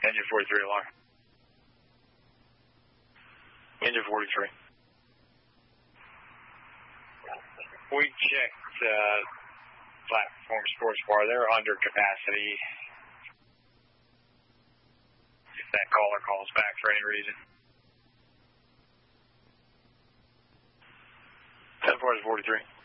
Engine 43 alarm. Engine 43. We checked platform sports bar. They're under capacity. If that caller calls back for any reason. 7-4 is 43.